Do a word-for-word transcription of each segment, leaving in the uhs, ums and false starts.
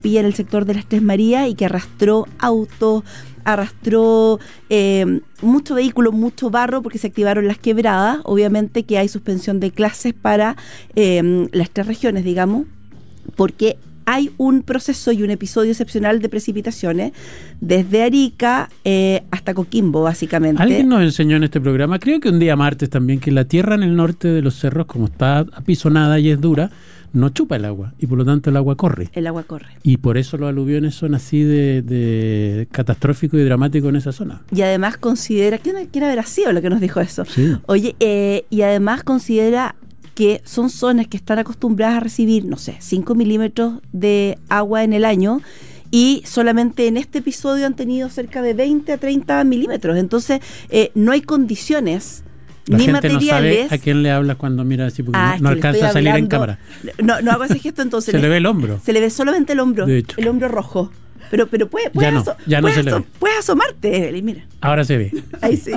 pilla en el sector de las Tres Marías y que arrastró autos, arrastró eh, mucho vehículo, mucho barro, porque se activaron las quebradas. Obviamente que hay suspensión de clases para eh, las tres regiones, digamos, porque hay un proceso y un episodio excepcional de precipitaciones desde Arica eh, hasta Coquimbo, básicamente. Alguien nos enseñó en este programa, creo que un día martes también, que la tierra en el norte de los cerros, como está apisonada y es dura, no chupa el agua y por lo tanto el agua corre. El agua corre. Y por eso los aluviones son así de, de catastrófico y dramático en esa zona. Y además considera, ¿quién, quién habrá sido lo que nos dijo eso? Sí. Oye, eh, y además considera que son zonas que están acostumbradas a recibir, no sé, cinco milímetros de agua en el año, y solamente en este episodio han tenido cerca de veinte a treinta milímetros. Entonces, eh, no hay condiciones La ni gente materiales. no sabe a quién le hablas cuando mira así, porque Ah, no, no es que le alcanza a estoy salir en hablando- cámara. No, no hago ese gesto, entonces. Se le ve el hombro. Se le ve solamente el hombro, De hecho. el hombro rojo. Pero, pero puede, puedes, Ya no, aso- ya no puedes se le aso- ve. puedes asomarte, Evelyn, mira. Ahora se ve. Ahí sí.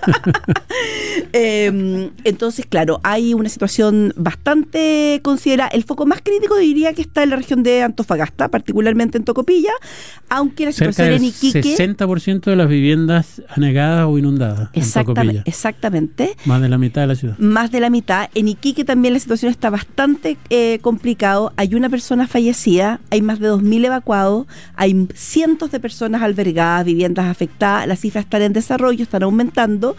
eh, entonces, claro, hay una situación bastante considerada. El foco más crítico diría que está en la región de Antofagasta, particularmente en Tocopilla, aunque la Cerca situación del en Iquique... sesenta por ciento de las viviendas anegadas o inundadas en Exactamente, Tocopilla. exactamente. Más de la mitad de la ciudad. Más de la mitad. En Iquique también la situación está bastante eh, complicado. Hay una persona fallecida, hay más de dos mil evacuados, hay cientos de personas albergadas, viviendas afectadas. Las cifras están en desarrollo, están aumentando.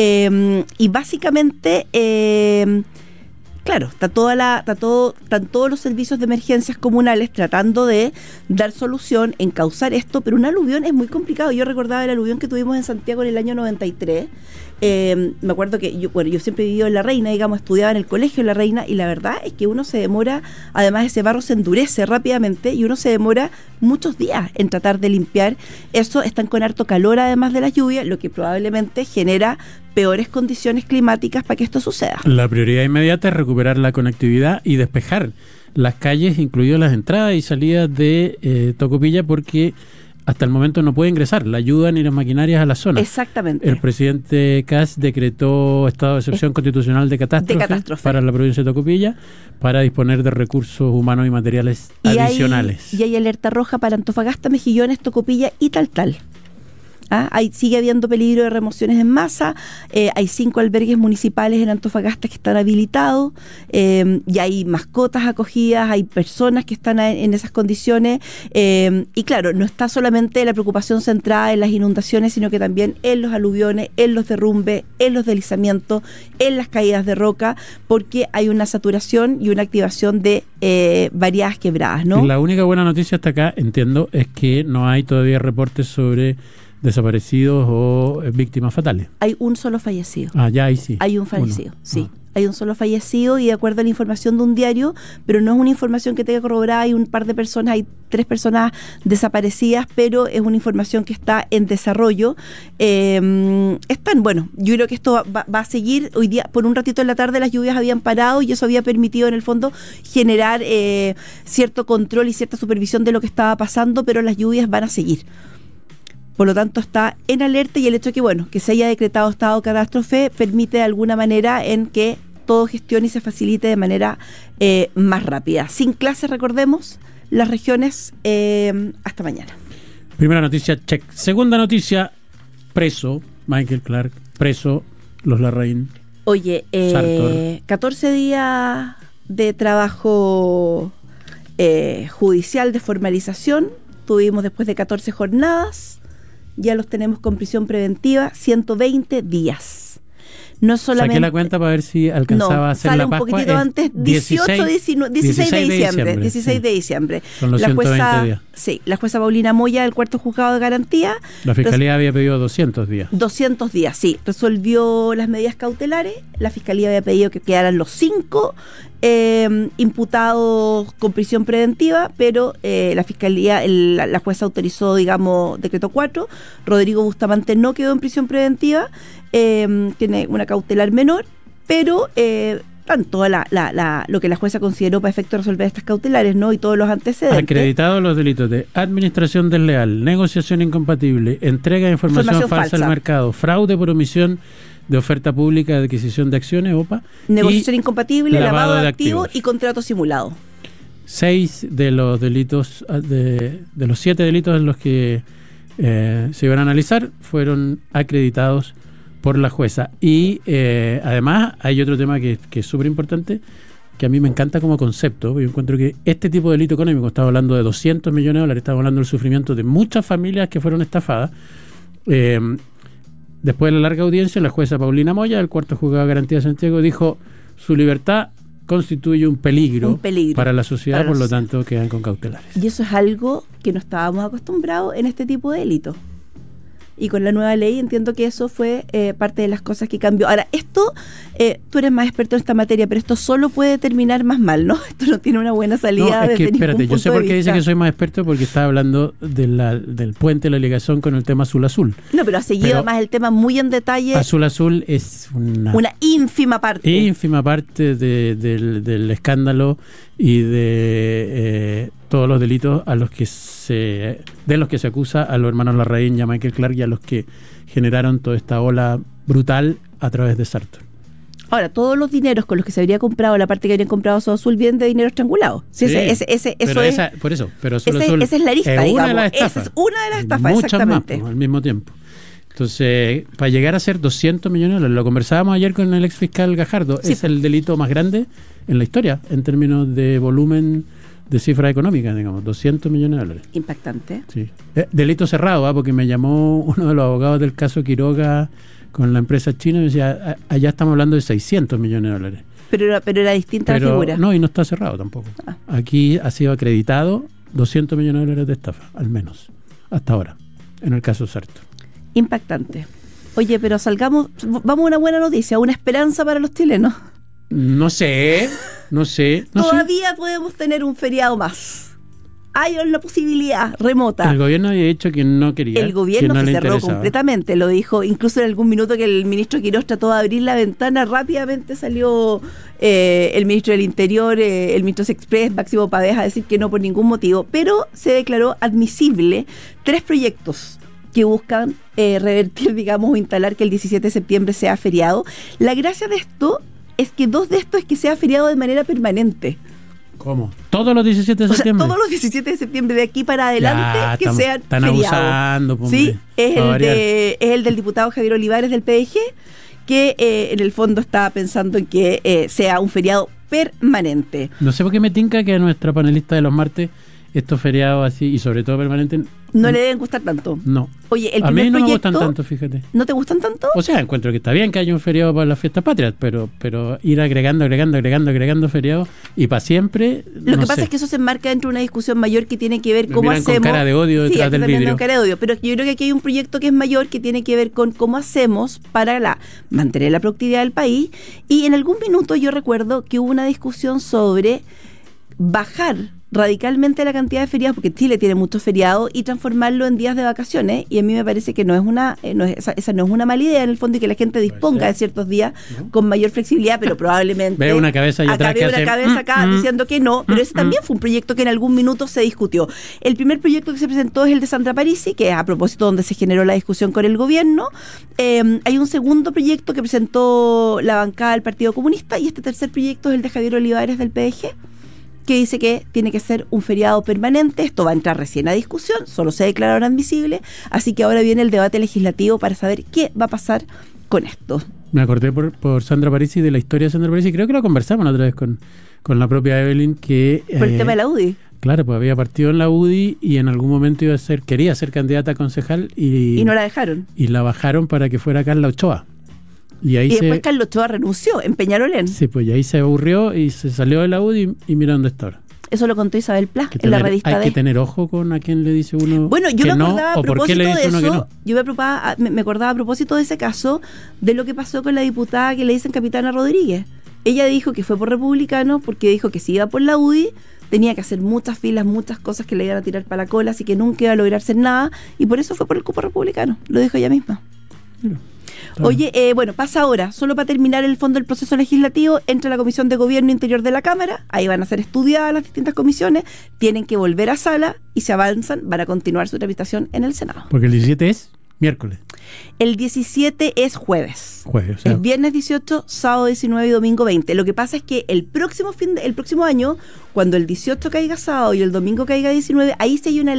Eh, y básicamente... Eh, Claro, está toda la, está todo, están todos los servicios de emergencias comunales tratando de dar solución, encauzar esto, pero un aluvión es muy complicado. Yo recordaba el aluvión que tuvimos en Santiago en el año noventa y tres. Eh, me acuerdo que yo, bueno, yo siempre he vivido en La Reina, digamos, estudiaba en el colegio en La Reina, y la verdad es que uno se demora, además ese barro se endurece rápidamente y uno se demora muchos días en tratar de limpiar eso. Están con harto calor además de las lluvias, lo que probablemente genera peores condiciones climáticas para que esto suceda. La prioridad inmediata es recuperar la conectividad y despejar las calles, incluidas las entradas y salidas de eh, Tocopilla, porque hasta el momento no puede ingresar la ayuda ni las maquinarias a la zona. Exactamente. El presidente Kast decretó estado de excepción es, constitucional de catástrofe, de catástrofe para la provincia de Tocopilla, para disponer de recursos humanos y materiales y adicionales. Hay, y hay alerta roja para Antofagasta, Mejillones, Tocopilla y Taltal. ¿Ah? Hay, sigue habiendo peligro de remociones en masa. Eh, hay cinco albergues municipales en Antofagasta que están habilitados, eh, y hay mascotas acogidas, hay personas que están en, en esas condiciones, eh, y claro, no está solamente la preocupación centrada en las inundaciones, sino que también en los aluviones, en los derrumbes, en los deslizamientos, en las caídas de roca, porque hay una saturación y una activación de eh, variadas quebradas, ¿no? Y la única buena noticia hasta acá, entiendo, es que no hay todavía reportes sobre desaparecidos o eh, víctimas fatales. Hay un solo fallecido. Ah, ya ahí sí. Hay un fallecido, Uno. sí. Ah. Hay un solo fallecido, y de acuerdo a la información de un diario, pero no es una información que tenga corroborada, hay un par de personas, hay tres personas desaparecidas, pero es una información que está en desarrollo. Eh, están, bueno, yo creo que esto va, va, va a seguir. Hoy día, por un ratito en la tarde, las lluvias habían parado y eso había permitido en el fondo generar eh, cierto control y cierta supervisión de lo que estaba pasando, pero las lluvias van a seguir. Por lo tanto, está en alerta, y el hecho de que, bueno, que se haya decretado estado de catástrofe permite de alguna manera en que todo gestione y se facilite de manera eh, más rápida. Sin clases, recordemos, las regiones eh, hasta mañana. Primera noticia, check. Segunda noticia, preso Michael Clark, preso los Larraín. Oye, eh, catorce días de trabajo eh, judicial de formalización tuvimos después de catorce jornadas. Ya los tenemos con prisión preventiva, ciento veinte días. No solamente... Saqué la cuenta para ver si alcanzaba no, a hacer sale la un Pascua. poquitito antes, dieciocho, diecinueve, dieciséis de diciembre. dieciséis de diciembre. Son los la ciento veinte jueza, días. Sí, la jueza Paulina Moya del cuarto juzgado de garantía. La Fiscalía res, había pedido doscientos días. doscientos días, sí. Resolvió las medidas cautelares. La Fiscalía había pedido que quedaran los cinco eh, imputados con prisión preventiva, pero eh, la Fiscalía, el, la, la jueza autorizó, digamos, decreto cuatro. Rodrigo Bustamante no quedó en prisión preventiva. Eh, tiene una cautelar menor, pero eh, tanto la, la, la, lo que la jueza consideró para efecto de resolver estas cautelares, ¿no? Y todos los antecedentes. Acreditados los delitos de administración desleal, negociación incompatible, entrega de información, información falsa, falsa al mercado, fraude por omisión de oferta pública de adquisición de acciones, O P A, negociación incompatible, lavado, lavado de, de activos, activos y contrato simulado. seis de los delitos, de, de los siete delitos en los que eh, se iban a analizar, fueron acreditados por la jueza. Y eh, además hay otro tema que, que es súper importante, que a mí me encanta como concepto. Yo encuentro que este tipo de delito económico, estamos hablando de doscientos millones de dólares, estamos hablando del sufrimiento de muchas familias que fueron estafadas. Eh, después de la larga audiencia, la jueza Paulina Moya, del cuarto juzgado de garantía de Santiago, dijo: su libertad constituye un peligro, un peligro para la sociedad, para la por lo sociedad. tanto quedan con cautelares. Y eso es algo que no estábamos acostumbrados en este tipo de delitos. Y con la nueva ley entiendo que eso fue eh, parte de las cosas que cambió. Ahora, esto, eh, tú eres más experto en esta materia, pero esto solo puede terminar más mal, ¿no? Esto no tiene una buena salida. No, es que, desde espérate, ningún yo sé punto por de qué dice vista. que soy más experto, porque estaba hablando de la, del puente, la ligación con el tema azul-azul. No, pero ha seguido Pero además el tema muy en detalle. Azul-azul es una, una ínfima parte. ínfima parte de, del, del escándalo y de eh, todos los delitos a los que se de los que se acusa a los hermanos Larraín y a Michael Clark, y a los que generaron toda esta ola brutal a través de Sartor. Ahora, todos los dineros con los que se habría comprado, la parte que habrían comprado Azul Azul, vienen de dinero estrangulado. Sí, Sí, ese, ese, ese, eso pero es, esa, por eso, pero Azul ese- Azul esa es la lista, es una digamos. de las Esa estafas. es una de las estafas, Muchas exactamente. más, pues, al mismo tiempo. Entonces, para llegar a ser doscientos millones de dólares, lo conversábamos ayer con el ex fiscal Gajardo, Sí. es el delito más grande en la historia en términos de volumen de cifra económica, digamos, doscientos millones de dólares. Impactante. Sí. Eh, delito cerrado, ¿ah? Porque me llamó uno de los abogados del caso Quiroga con la empresa china y me decía: "A- allá estamos hablando de seiscientos millones de dólares". Pero era, pero era distinta la Pero figura. no, y no está cerrado tampoco. Ah. Aquí ha sido acreditado doscientos millones de dólares de estafa, al menos, hasta ahora, en el caso Sartor. Impactante. Oye, pero salgamos, vamos a una buena noticia, una esperanza para los chilenos. No sé, no sé. No sé. Todavía podemos tener un feriado más. Hay una posibilidad remota. El gobierno había dicho que no quería. El gobierno que no se le cerró interesaba. completamente, lo dijo incluso en algún minuto que el ministro Quirós trató de abrir la ventana, rápidamente salió eh, el ministro del Interior, eh, el ministro Sexpress, Máximo Pavés, a decir que no por ningún motivo, pero se declaró admisible tres proyectos que buscan eh, revertir, digamos, o instalar que el diecisiete de septiembre sea feriado. La gracia de esto es que dos de estos es que sea feriado de manera permanente. ¿Cómo? ¿Todos los diecisiete de O sea, septiembre? todos los diecisiete de septiembre de aquí para adelante Ya, que estamos- sean están feriados. abusando, po, Sí, hombre, es para el, variar. de, es el del diputado Javier Olivares del P D G, que eh, en el fondo está pensando en que eh, sea un feriado permanente. No sé por qué me tinca que a nuestra panelista de los martes estos feriados así, y sobre todo permanentes, No le deben gustar tanto. no. Oye, el A primer mí no me proyecto, gustan tanto, fíjate. ¿no te gustan tanto? O sea, encuentro que está bien que haya un feriado para las fiestas patrias, pero pero ir agregando, agregando, agregando, agregando feriados y para siempre. Lo no que pasa sé. es que eso se enmarca dentro de una discusión mayor que tiene que ver Me cómo miran con hacemos. cara de odio Sí, detrás aquí del también vidrio. con cara de odio, pero yo creo que aquí hay un proyecto que es mayor que tiene que ver con cómo hacemos para la, mantener la productividad del país. Y en algún minuto yo recuerdo que hubo una discusión sobre bajar radicalmente la cantidad de feriados, porque Chile tiene muchos feriados, y transformarlo en días de vacaciones, y a mí me parece que no es una eh, no es, esa, esa no es una mala idea en el fondo, y que la gente disponga de ciertos días ¿no? con mayor flexibilidad, pero probablemente Veo una cabeza allá acá atrás veo que una hace, cabeza mm, acá mm, diciendo que no, pero ese mm, también fue un proyecto que en algún minuto se discutió. El primer proyecto que se presentó es el de Sandra Parisi, que es a propósito donde se generó la discusión con el gobierno. Eh, hay un segundo proyecto que presentó la bancada del Partido Comunista, y este tercer proyecto es el de Javier Olivares del P D G, que dice que tiene que ser un feriado permanente. Esto va a entrar recién a discusión, solo se declararon admisibles, así que ahora viene el debate legislativo para saber qué va a pasar con esto. Me acordé por, por Sandra Parisi, de la historia de Sandra Parisi. Creo que lo conversamos la otra vez con, con la propia Evelyn, que Por el eh, tema de la U D I. claro, pues había partido en la U D I y en algún momento iba a ser, quería ser candidata a concejal y, Y no la dejaron. y la bajaron para que fuera Carla Ochoa. Y ahí Y después se, Carlos Ochoa renunció en Peñalolén. sí, pues y ahí se aburrió y se salió de la U D I y mira dónde está ahora. Eso lo contó Isabel Plas Que en la tener- revista hay de... que tener ojo con a quién le dice uno Bueno, yo que me no, acordaba a o por qué propósito le de dice uno eso, que no. yo me, apropaba- me, me acordaba a propósito de ese caso, de lo que pasó con la diputada que le dicen Capitana Rodríguez. Ella dijo que fue por republicanos, porque dijo que si iba por la U D I, tenía que hacer muchas filas, muchas cosas que le iban a tirar para la cola, así que nunca iba a lograr hacer nada, y por eso fue por el cupo republicano, lo dijo ella misma. Mira, está Oye, eh, bueno, pasa ahora, solo para terminar el fondo del proceso legislativo, entra la Comisión de Gobierno Interior de la Cámara, ahí van a ser estudiadas las distintas comisiones, tienen que volver a sala, y si avanzan, van a continuar su tramitación en el Senado. Porque el diecisiete es miércoles. El diecisiete es jueves. Jueves, o sea, El viernes dieciocho, sábado diecinueve y domingo veinte. Lo que pasa es que el próximo fin de- el próximo año, cuando el dieciocho caiga sábado y el domingo caiga diecinueve, ahí sí hay una